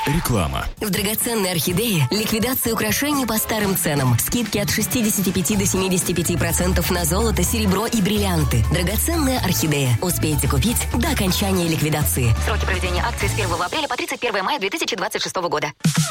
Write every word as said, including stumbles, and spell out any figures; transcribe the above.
Реклама. В драгоценной орхидее ликвидация украшений по старым ценам. Скидки от шестидесяти пяти до семидесяти пяти процентов на золото, серебро и бриллианты. Драгоценная орхидея. Успейте купить до окончания ликвидации. Сроки проведения акции с первого апреля по тридцать первое мая две тысячи двадцать шестого года.